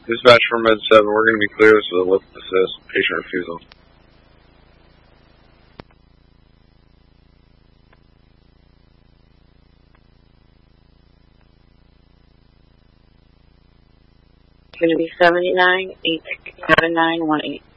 Dispatch for Med 7, we're going to be clear. This is a lift assist, patient refusal. It's going to be 79-879-18.